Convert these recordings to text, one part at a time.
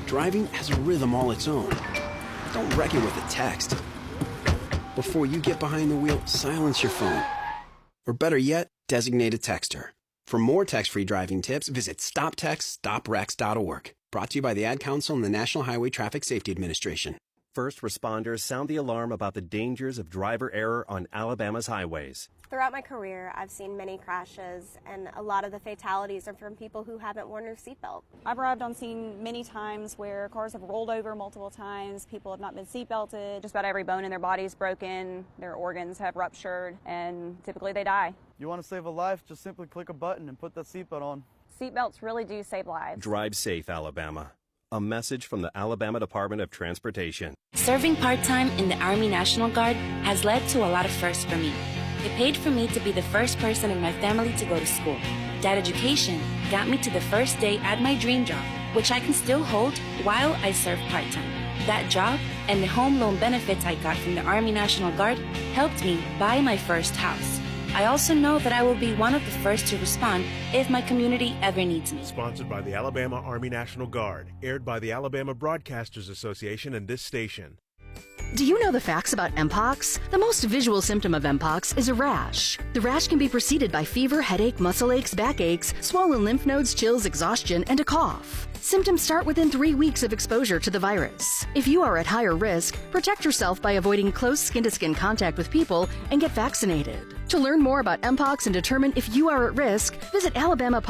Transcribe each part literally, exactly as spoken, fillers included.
Driving has a rhythm all its own. Don't wreck it with a text. Before you get behind the wheel, silence your phone. Or better yet, designate a texter. For more text-free driving tips, visit stop text stop wrecks dot org. Brought to you by the Ad Council and the National Highway Traffic Safety Administration. First responders sound the alarm about the dangers of driver error on Alabama's highways. Throughout my career, I've seen many crashes, and a lot of the fatalities are from people who haven't worn their seatbelt. I've arrived on scene many times where cars have rolled over multiple times, people have not been seatbelted, just about every bone in their body is broken, their organs have ruptured, and typically they die. You want to save a life, just simply click a button and put that seatbelt on. Seatbelts really do save lives. Drive safe, Alabama. A message from the Alabama Department of Transportation. Serving part-time in the Army National Guard has led to a lot of firsts for me. It paid for me to be the first person in my family to go to school. That education got me to the first day at my dream job, which I can still hold while I serve part-time. That job and the home loan benefits I got from the Army National Guard helped me buy my first house. I also know that I will be one of the first to respond if my community ever needs me. Sponsored by the Alabama Army National Guard, aired by the Alabama Broadcasters Association and this station. Do you know the facts about Mpox? The most visual symptom of Mpox is a rash. The rash can be preceded by fever, headache, muscle aches, backaches, swollen lymph nodes, chills, exhaustion, and a cough. Symptoms start within three weeks of exposure to the virus. If you are at higher risk, protect yourself by avoiding close skin-to-skin contact with people and get vaccinated. To learn more about Mpox and determine if you are at risk, visit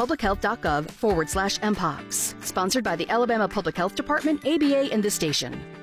alabamapublichealth.gov forward slash Mpox. Sponsored by the Alabama Public Health Department, A B A, and this station.